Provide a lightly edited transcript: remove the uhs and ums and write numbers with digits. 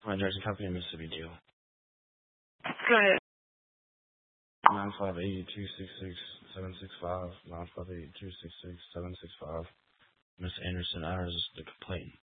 My Jersey Company, Mississippi Deal. Go ahead. 958-266-765. 958-266-765. Miss Anderson, ours is the complaint.